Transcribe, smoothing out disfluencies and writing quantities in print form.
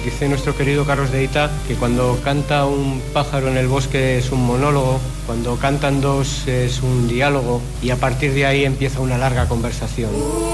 Dice nuestro querido Carlos de Ita que cuando canta un pájaro en el bosque es un monólogo, cuando cantan dos es un diálogo y a partir de ahí empieza una larga conversación.